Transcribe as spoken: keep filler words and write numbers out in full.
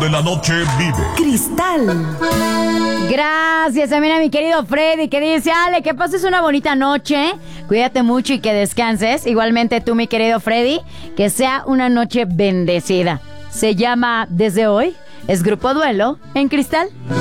de la noche vive Cristal. Gracias también a mi querido Freddy, que dice: Ale, que pases una bonita noche, cuídate mucho y que descanses. Igualmente tú, mi querido Freddy, que sea una noche bendecida. Se llama Desde Hoy, es Grupo Duelo en Cristal.